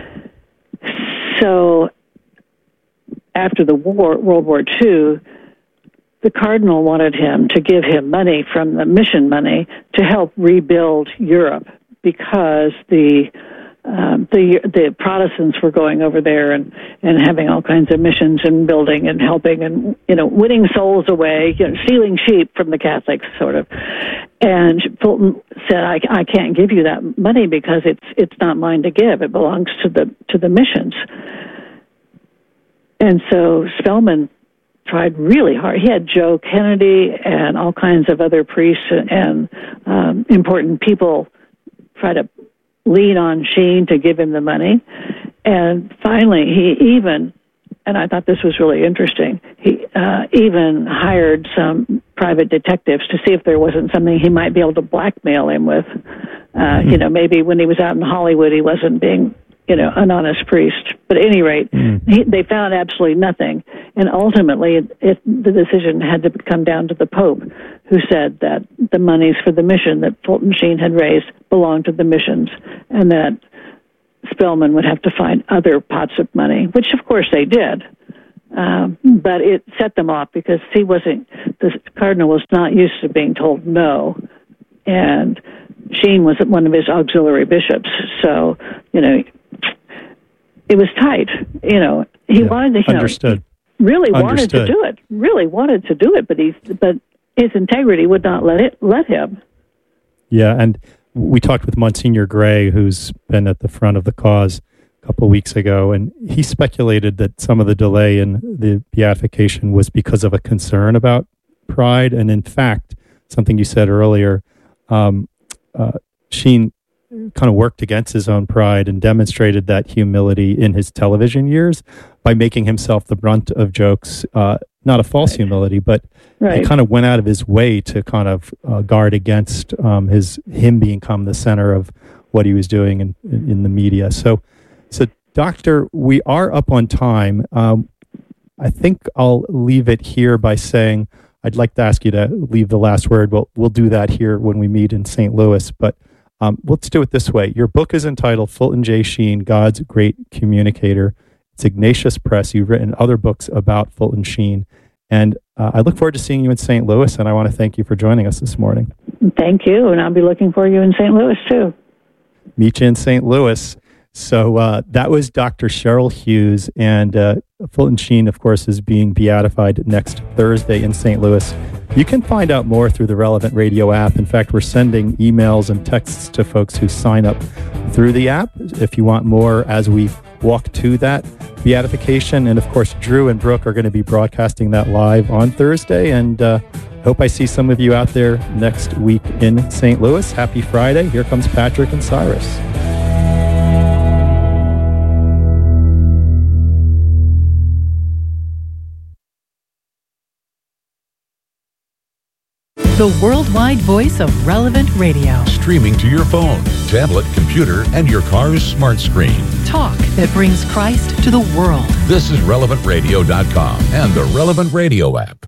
So after the war, World War Two, the cardinal wanted him to give him money from the mission money to help rebuild Europe because the Um, the the Protestants were going over there and, and having all kinds of missions and building and helping and, you know, winning souls away, you know, stealing sheep from the Catholics, sort of. And Fulton said, I, I can't give you that money because it's it's not mine to give. It belongs to the to the missions. And so Spellman tried really hard. He had Joe Kennedy and all kinds of other priests and um, important people try to lean on Sheen to give him the money. And finally, he even, and I thought this was really interesting, he uh, even hired some private detectives to see if there wasn't something he might be able to blackmail him with. Uh, mm-hmm. You know, maybe when he was out in Hollywood, he wasn't being, you know, an honest priest. But at any rate, mm-hmm. he, they found absolutely nothing. And ultimately, it, it, the decision had to come down to the Pope, who said that the monies for the mission that Fulton Sheen had raised belonged to the missions, and that Spellman would have to find other pots of money, which of course they did. Um, but it set them off because he wasn't, the cardinal was not used to being told no, and Sheen was one of his auxiliary bishops. So, you know, it was tight. You know, he yeah, wanted to, you know, understood. really wanted Understood. to do it, really wanted to do it, but he, but his integrity would not let it let him. Yeah, and we talked with Monsignor Gray, who's been at the front of the cause a couple of weeks ago, and he speculated that some of the delay in the beatification was because of a concern about pride. And in fact, something you said earlier, um, uh, Sheen kind of worked against his own pride and demonstrated that humility in his television years by making himself the brunt of jokes. Uh, not a false right. humility, but right. he kind of went out of his way to kind of uh, guard against um, his him become the center of what he was doing in, in, in the media. So, so Doctor, we are up on time. Um, I think I'll leave it here by saying I'd like to ask you to leave the last word. We'll we'll do that here when we meet in Saint Louis, but um, let's do it this way. Your book is entitled Fulton J. Sheen, God's Great Communicator. It's Ignatius Press. You've written other books about Fulton Sheen. And uh, I look forward to seeing you in Saint Louis, and I want to thank you for joining us this morning. Thank you, and I'll be looking for you in Saint Louis, too. Meet you in Saint Louis. So uh, that was Doctor Cheryl Hughes, and uh, Fulton Sheen, of course, is being beatified next Thursday in Saint Louis. You can find out more through the Relevant Radio app. In fact, we're sending emails and texts to folks who sign up through the app if you want more as we walk to that beatification. And of course, Drew and Brooke are going to be broadcasting that live on Thursday. And uh, hope I see some of you out there next week in Saint Louis. Happy Friday. Here comes Patrick and Cyrus. The worldwide voice of Relevant Radio. Streaming to your phone, tablet, computer, and your car's smart screen. Talk that brings Christ to the world. This is relevant radio dot com and the Relevant Radio app.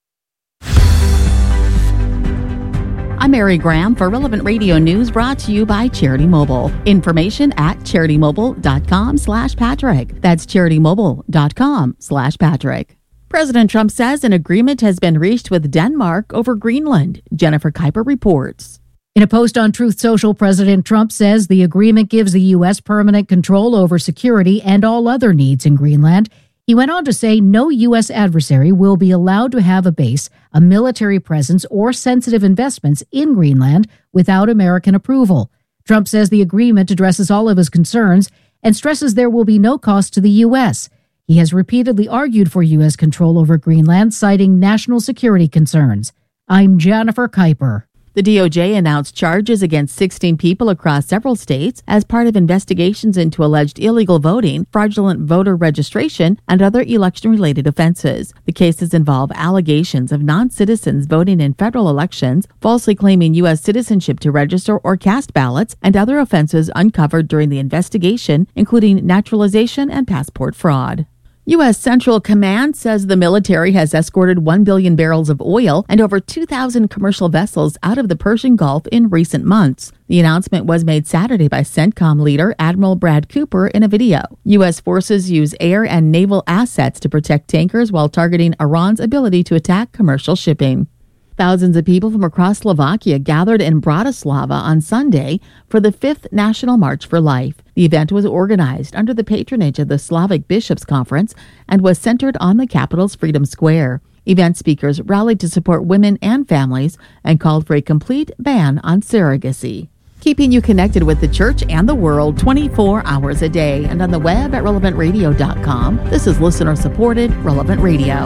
I'm Mary Graham for Relevant Radio News, brought to you by Charity Mobile. Information at charity mobile dot com slash Patrick. That's charity mobile dot com slash Patrick. President Trump says an agreement has been reached with Denmark over Greenland. Jennifer Kuiper reports. In a post on Truth Social, President Trump says the agreement gives the U S permanent control over security and all other needs in Greenland. He went on to say no U S adversary will be allowed to have a base, a military presence, or sensitive investments in Greenland without American approval. Trump says the agreement addresses all of his concerns and stresses there will be no cost to the U S. He has repeatedly argued for U S control over Greenland, citing national security concerns. I'm Jennifer Kuiper. The D O J announced charges against sixteen people across several states as part of investigations into alleged illegal voting, fraudulent voter registration, and other election-related offenses. The cases involve allegations of non-citizens voting in federal elections, falsely claiming U S citizenship to register or cast ballots, and other offenses uncovered during the investigation, including naturalization and passport fraud. U S. Central Command says the military has escorted one billion barrels of oil and over two thousand commercial vessels out of the Persian Gulf in recent months. The announcement was made Saturday by CENTCOM leader Admiral Brad Cooper in a video. U S forces use air and naval assets to protect tankers while targeting Iran's ability to attack commercial shipping. Thousands of people from across Slovakia gathered in Bratislava on Sunday for the fifth National March for Life. The event was organized under the patronage of the Slavic Bishops' Conference and was centered on the capital's Freedom Square. Event speakers rallied to support women and families and called for a complete ban on surrogacy. Keeping you connected with the church and the world twenty-four hours a day and on the web at relevant radio dot com. This is listener-supported Relevant Radio.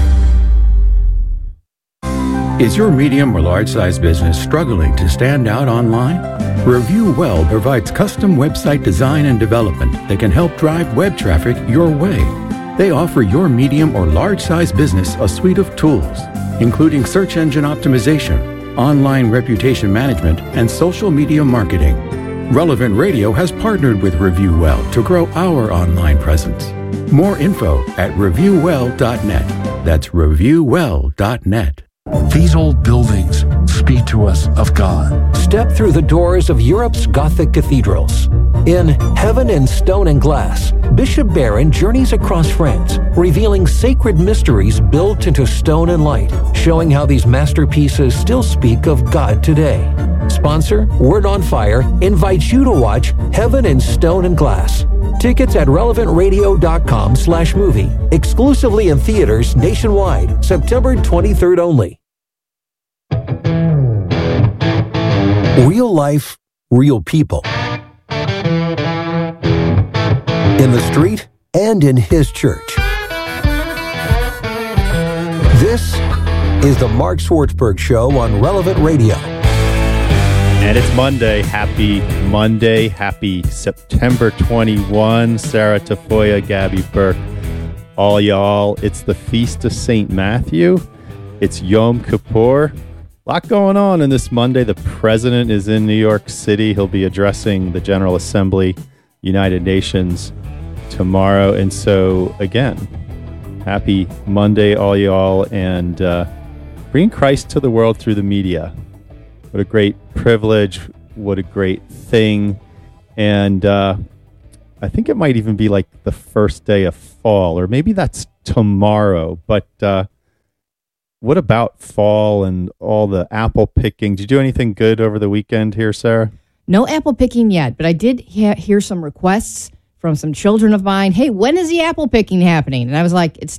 Is your medium or large-size business struggling to stand out online? Review Well provides custom website design and development that can help drive web traffic your way. They offer your medium or large-size business a suite of tools, including search engine optimization, online reputation management, and social media marketing. Relevant Radio has partnered with Review Well to grow our online presence. More info at review well dot net. That's review well dot net. These old buildings speak to us of God. Step through the doors of Europe's Gothic cathedrals. In Heaven in Stone and Glass, Bishop Barron journeys across France, revealing sacred mysteries built into stone and light, showing how these masterpieces still speak of God today. Sponsor, Word on Fire, invites you to watch Heaven in Stone and Glass. Tickets at relevant radio dot com slash movie. Exclusively in theaters nationwide, September twenty-third only. Real life, real people. In the street and in his church. This is the Mark Swartzberg Show on Relevant Radio. And it's Monday. Happy Monday. Happy September twenty-first. Sarah Tafoya, Gabby Burke, all y'all. It's the Feast of Saint Matthew. It's Yom Kippur. A lot going on in this Monday. The president is in New York City. He'll be addressing the General Assembly, United Nations, tomorrow. And so, again, happy Monday, all y'all. And uh, bring Christ to the world through the media. What a great privilege. What a great thing. And uh, I think it might even be like the first day of fall, or maybe that's tomorrow. But uh, what about fall and all the apple picking? Did you do anything good over the weekend here, Sarah? No apple picking yet, but I did he- hear some requests from some children of mine. Hey, when is the apple picking happening? And I was like, it's